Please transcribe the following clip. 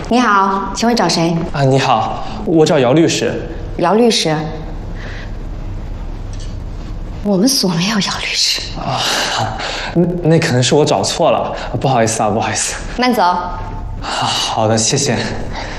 你好，请问找谁？ 啊，你好，我找姚律师。 姚律师？我们所没有姚律师。 啊，那可能是我找错了，不好意思啊，不好意思。 慢走。 好的，谢谢。